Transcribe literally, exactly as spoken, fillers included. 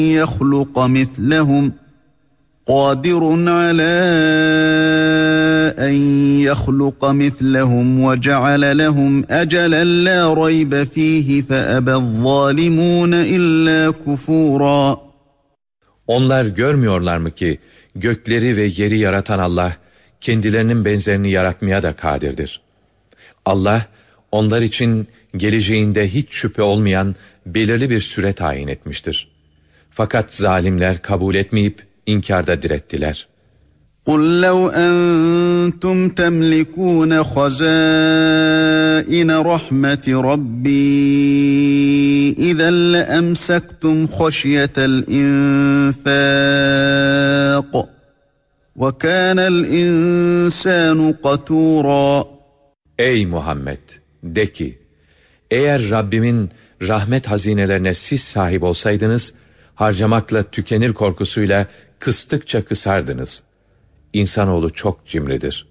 يَخْلُقَ مِثْلَهُمْ قَادِرٌ عَلَى أَنْ يَخْلُقَ مِثْلَهُمْ وَجَعَلَ لَهُمْ أَجَلًا لَا رَيْبَ فِيهِ فَأَبَى الظَّالِمُونَ إِلَّا كُفُورًا. Onlar görmüyorlar mı ki gökleri ve yeri yaratan Allah kendilerinin benzerini yaratmaya da kadirdir. Allah onlar için geleceğinde hiç şüphe olmayan belirli bir süre tayin etmiştir. Fakat zalimler kabul etmeyip inkarda direttiler. قُلْ لَوْ أَنْتُمْ تَمْلِكُونَ خَزَائِنَ رَحْمَةِ رَبِّي إِذًا لَأَمْسَكْتُمْ خَشْيَةَ الْإِنْفَاقِ وَكَانَ الْإِنْسَانُ قَتُورًا. Ey Muhammed! De ki, eğer Rabbimin rahmet hazinelerine siz sahip olsaydınız, harcamakla tükenir korkusuyla kıstıkça kısardınız. İnsanoğlu çok cimridir.